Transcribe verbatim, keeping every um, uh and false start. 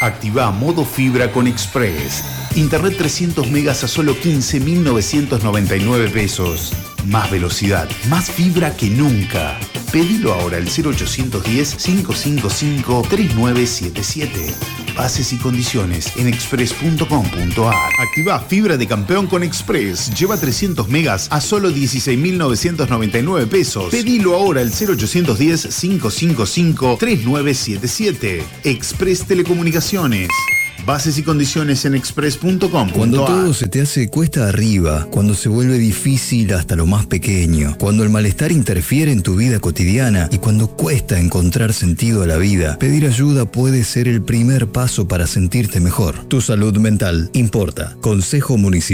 Activa modo fibra con Express. Internet trescientos megas a solo quince mil novecientos noventa y nueve pesos. Más velocidad, más fibra que nunca. Pedilo ahora al cero ochocientos diez, cinco cinco cinco, tres nueve siete siete. Bases y condiciones en express punto com punto a r. Activa fibra de campeón con Express. Lleva trescientos megas a solo dieciséis mil novecientos noventa y nueve pesos. Pedilo ahora al cero ochocientos diez, cinco cinco cinco, tres nueve siete siete. Express Telecomunicaciones. Bases y condiciones en express punto com punto a r. Cuando todo se te hace cuesta arriba, cuando se vuelve difícil hasta lo más pequeño, cuando el malestar interfiere en tu vida cotidiana y cuando cuesta encontrar sentido a la vida, pedir ayuda puede ser el primer paso para sentirte mejor. Tu salud mental importa. Consejo Municipal.